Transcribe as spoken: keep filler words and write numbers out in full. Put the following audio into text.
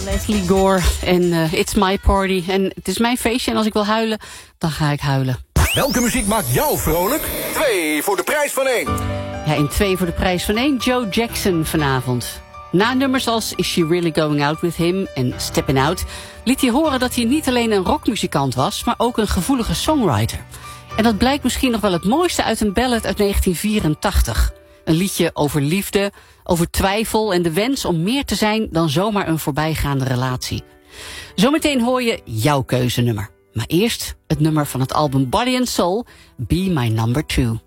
Leslie Gore en uh, It's My Party. En het is mijn feestje en als ik wil huilen, dan ga ik huilen. Welke muziek maakt jou vrolijk? Twee voor de prijs van één. Ja, in twee voor de prijs van één. Joe Jackson vanavond. Na nummers als Is She Really Going Out With Him en Steppin' Out liet hij horen dat hij niet alleen een rockmuzikant was, maar ook een gevoelige songwriter. En dat blijkt misschien nog wel het mooiste uit een ballad uit negentien vierentachtig. Een liedje over liefde, over twijfel en de wens om meer te zijn dan zomaar een voorbijgaande relatie. Zometeen hoor je jouw keuzenummer. Maar eerst het nummer van het album Body and Soul, Be My Number Two.